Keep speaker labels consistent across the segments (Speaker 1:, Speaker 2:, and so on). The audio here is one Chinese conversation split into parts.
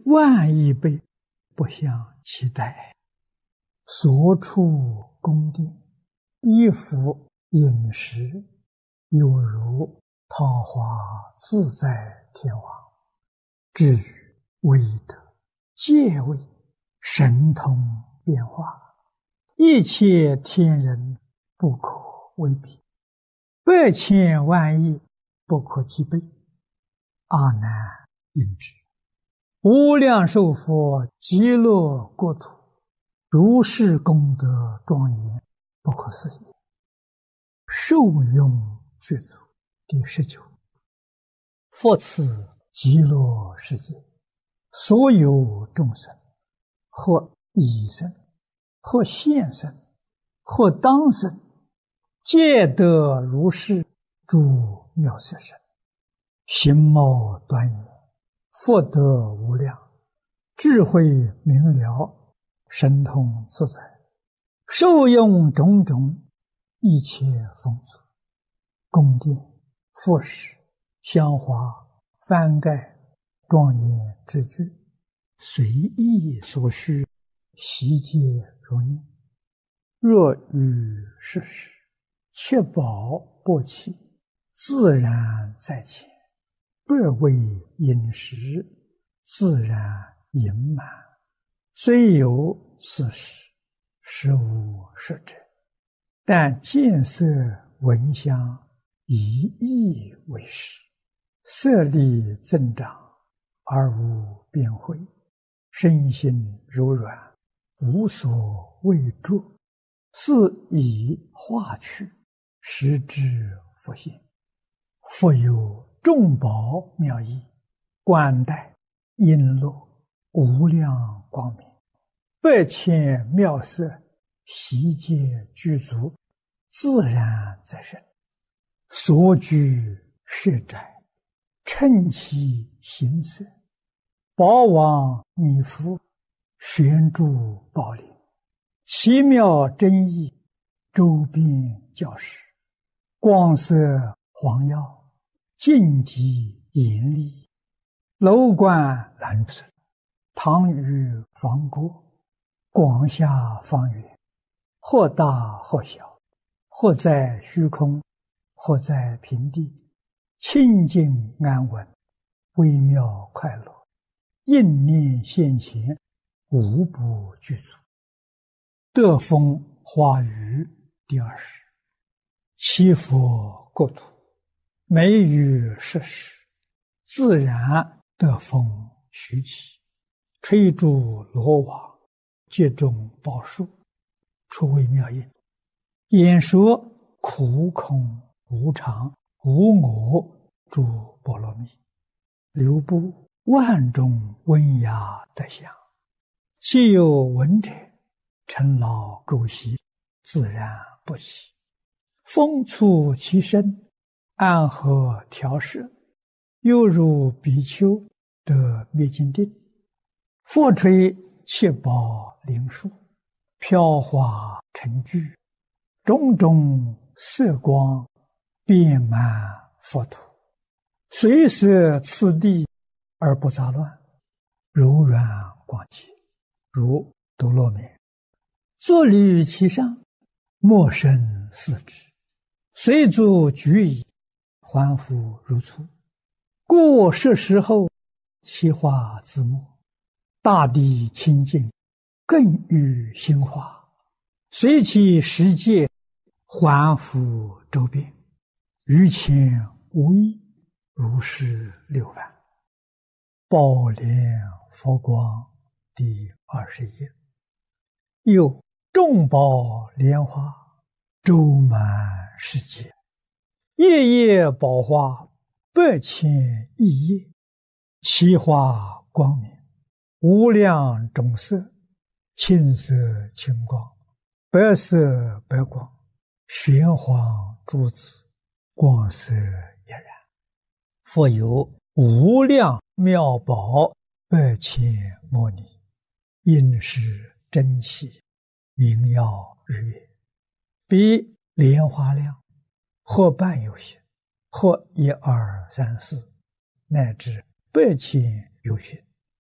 Speaker 1: 万亿倍，不相期待。所处宫殿，衣服饮食，犹如桃花自在天王。至于威德、戒位、神通变化，一切天人不可为比，百千万亿不可计备。阿难应知，无量寿佛极乐国土，如是功德庄严，不可思议。受用具足。第19，复此极乐世界，所有众生，或已生，或现生，或当生，皆得如是诸妙色身，形貌端严，福德无量，智慧明了，神通自在，受用种种一切丰足，宫殿、服饰、香花、幡盖、庄严之具，随意所需，悉皆如念。若遇世事，确保不起，自然在前，不为饮食，自然盈满。虽有此事，实无实者，但见色闻香，以意为食，色力增长，而无变慧，身心柔软，无所畏著，是以化去，实之复现。复有众宝妙义，冠带璎珞，无量光明，百千妙色，悉皆具足，自然在身。所居舍宅，称其形色，宝王弥覆，悬诸宝林，奇妙真义，周遍教室，光色黄耀，净极严厉，楼观蓝色，堂宇方过，广厦方圆，或大或小，或在虚空，或在平地，清净安稳，微妙快乐，应念现前，无不具足。得风花雨第20，七佛国土，每遇世事，自然得风徐起，吹诸罗网，皆中宝树，出微妙音，演说苦空无常无我诸波罗蜜，流布万种温雅德香，既有闻者，尘劳垢习，自然不起。风触其身，安和调摄，犹如比丘得灭尽定。复吹七宝灵树，飘华成聚，种种色光，遍满佛土，随摄次第而不杂乱，柔软广洁，如多罗棉。坐履其上，莫生四肢，随足举矣，还复如初。故是时候，其化自没，大地清净，更与心化，随其世界，还复周遍，于前无异，如是六番。宝莲佛光第21。又众宝莲花，周满世界，夜夜宝花，百千亿叶，其花光明，无量种色，青色青光，白色白光，玄黄珠子，光色俨然。复有无量妙宝，百千摩尼，应是真气，明耀日月，比莲花量，或半有些，或1、2、3、4，乃至百千有余。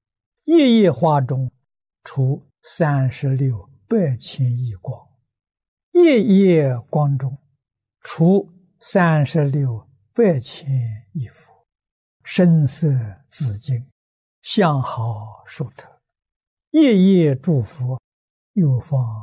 Speaker 1: 一叶花中出36,000,000亿光，一叶光中出36,000,000,000亿佛，声色紫金，相好殊特，夜夜诸佛，又放